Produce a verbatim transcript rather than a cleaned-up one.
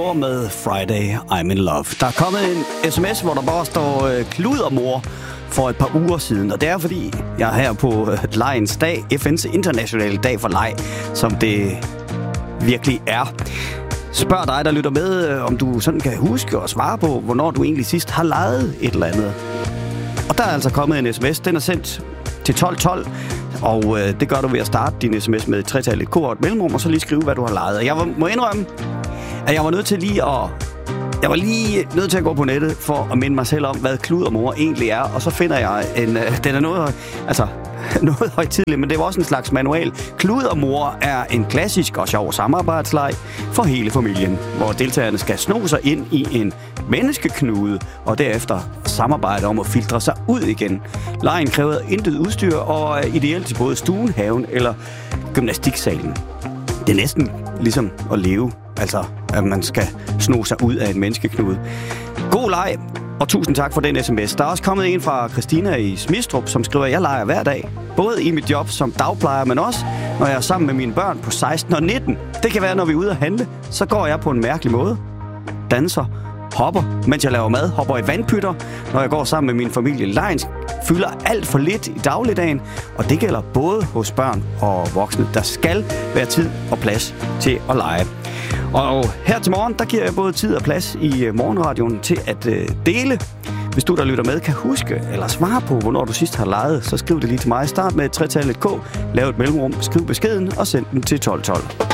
Med Friday, I'm in love. Der er kommet en sms, hvor der bare står øh, kludermor for et par uger siden. Og det er fordi, jeg er her på øh, legens dag, F N's internationale dag for leg, som det virkelig er. Spørg dig, der lytter med, øh, om du sådan kan huske og svare på, hvornår du egentlig sidst har leget et eller andet. Og der er altså kommet en sms. Den er sendt til tolv tolv. Og øh, det gør du ved at starte din sms med et tretal, et kor og et mellemrum, og så lige skrive, hvad du har leget. Og jeg må indrømme, at jeg var nødt til lige at... Jeg var lige nødt til at gå på nettet for at minde mig selv om, hvad kludermor egentlig er. Og så finder jeg en... Øh, den er noget... Altså, noget højtidligt, men det var også en slags manual. Kludermor er en klassisk og sjov samarbejdsleg for hele familien, hvor deltagerne skal sno sig ind i en menneskeknude, og derefter samarbejde om at filtre sig ud igen. Legen kræver intet udstyr og er ideelt til både stuen, haven eller gymnastiksalen. Det er næsten ligesom at leve, altså at man skal sno sig ud af en menneskeknude. God leg, og tusind tak for den sms. Der er også kommet en fra Christina i Smistrup, som skriver, at jeg leger hver dag. Både i mit job som dagplejer, men også når jeg er sammen med mine børn på seksten og nitten. Det kan være, når vi er ude at handle, så går jeg på en mærkelig måde. Danser, hopper, mens jeg laver mad, hopper i vandpytter, når jeg går sammen med min familie. Legen fylder alt for lidt i dagligdagen, og det gælder både hos børn og voksne. Der skal være tid og plads til at lege. Og her til morgen, der giver jeg både tid og plads i morgenradioen til at øh, dele. Hvis du, der lytter med, kan huske eller svare på, hvornår du sidst har leget, så skriv det lige til mig. Start med et tretal, et K, lav et mellemrum, skriv beskeden og send den til tolv tolv.